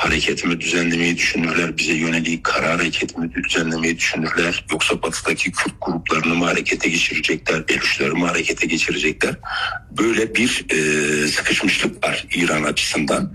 hareketi mi düzenlemeyi düşünürler? Bize yönelik kara hareketi mi düzenlemeyi düşünürler? Yoksa batıdaki Kürt gruplarını mı harekete geçirecekler? Belüşleri mi harekete geçirecekler? Böyle bir sıkışmışlık var İran açısından.